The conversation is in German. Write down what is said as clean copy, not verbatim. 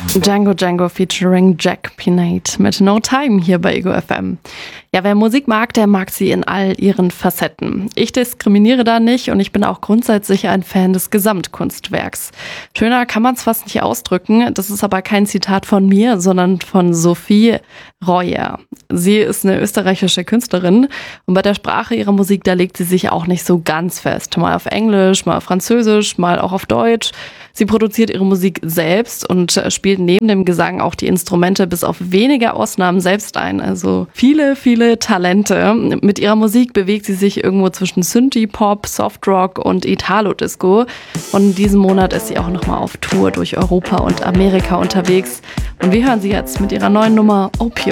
Django Django featuring Jack Pinnate mit No Time hier bei Ego FM. Ja, wer Musik mag, der mag sie in all ihren Facetten. Ich diskriminiere da nicht und ich bin auch grundsätzlich ein Fan des Gesamtkunstwerks. Schöner kann man es fast nicht ausdrücken. Das ist aber kein Zitat von mir, sondern von Sophie Royer. Sie ist eine österreichische Künstlerin und bei der Sprache ihrer Musik, da legt sie sich auch nicht so ganz fest. Mal auf Englisch, mal auf Französisch, mal auch auf Deutsch. Sie produziert ihre Musik selbst und spielt neben dem Gesang auch die Instrumente bis auf wenige Ausnahmen selbst ein. Also viele Talente. Mit ihrer Musik bewegt sie sich irgendwo zwischen Synthie-Pop, Softrock und Italo-Disco. Und in diesem Monat ist sie auch nochmal auf Tour durch Europa und Amerika unterwegs. Und wir hören sie jetzt mit ihrer neuen Nummer Opium.